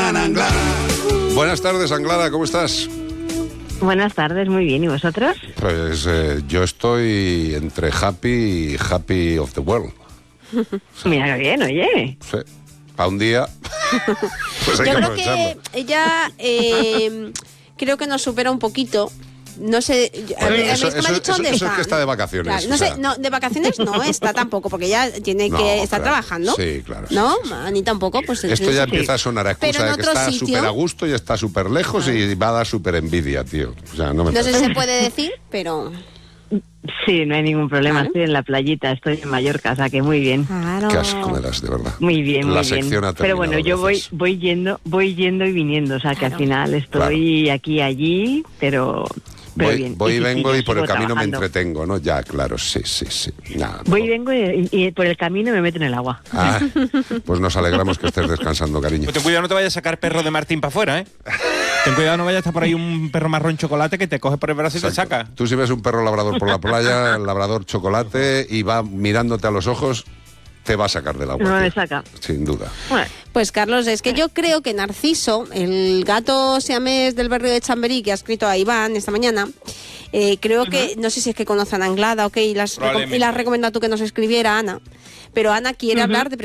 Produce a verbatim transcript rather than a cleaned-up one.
llaman Anglada. Buenas tardes, Anglada, ¿cómo estás? Buenas tardes, muy bien. ¿Y vosotros? Pues eh, yo estoy entre happy y happy of the world. O sea, mira qué bien, oye. Sí, para un día. Pues hay yo que creo aprovecharlo. que ella eh, creo que nos supera un poquito. No sé, a ver, Eso, es que me eso- ha dicho eso- dónde eso está. es que está de vacaciones. Claro, no o sea. sé, no, de vacaciones no está tampoco, porque ella tiene No, que estar claro. trabajando. Sí, claro, sí, ¿No? sí, sí. Ni tampoco, pues Esto ya sí. empieza a sonar a Pero excusa en de que otro está sitio- súper a gusto y está súper lejos y va a dar súper envidia, tío. O sea, no me No sé si parece. se puede decir, pero... Sí, no hay ningún problema. Claro. Estoy en la playita, estoy en Mallorca, o sea que muy bien. Claro. Qué asco me das, de verdad. Muy bien, muy La bien. sección ha Pero bueno, terminado, yo voy gracias. voy yendo, voy yendo y viniendo, o sea que Claro. al final estoy aquí allí, pero, pero Voy, bien. voy y sí, sí, vengo yo y por el sigo camino me trabajando. entretengo, ¿no? Ya, claro, sí, sí, sí. Nada, Voy y no. vengo y, y por el camino me meto en el agua. Ah, pues nos alegramos que estés descansando, cariño. Pues ten cuidado, no te vayas a sacar perro de Martín para afuera, ¿eh? Ten cuidado, no vaya a estar por ahí un perro marrón chocolate que te coge por el brazo y te Exacto. saca. Tú si ves un perro labrador por la playa, el labrador chocolate, y va mirándote a los ojos, te va a sacar del agua. No me tío. saca. Sin duda. Bueno, Pues Carlos, es que yo creo que Narciso, el gato siamés del barrio de Chamberí que ha escrito a Iván esta mañana, eh, creo que, no sé si es que conocen a Anglada, ok, y las, Probablemente. y las has recomendado tú que nos escribiera Ana, pero Ana quiere hablar de